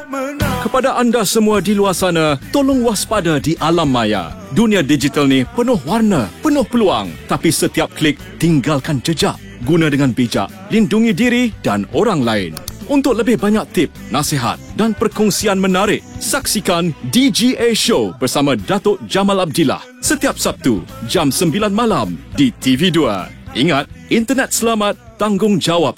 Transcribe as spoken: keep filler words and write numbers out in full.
Kepada anda semua di luar sana, tolong waspada di alam maya. Dunia digital ni penuh warna, penuh peluang. Tapi setiap klik tinggalkan jejak. Guna dengan bijak, lindungi diri dan orang lain. Untuk lebih banyak tip, nasihat dan perkongsian menarik, saksikan D G A Show bersama Datuk Jamal Abdillah setiap Sabtu jam sembilan malam di T V dua. Ingat, internet selamat, tanggungjawab